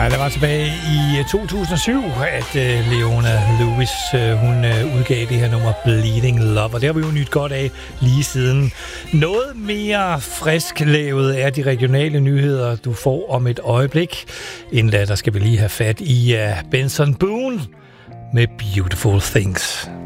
Nej, det var tilbage i 2007, at Leona Lewis hun udgav det her nummer Bleeding Love, og det har vi jo nyt godt af lige siden. Noget mere frisk lavet er de regionale nyheder, du får om et øjeblik. Inden da, der skal vi lige have fat i Benson Boone med Beautiful Things.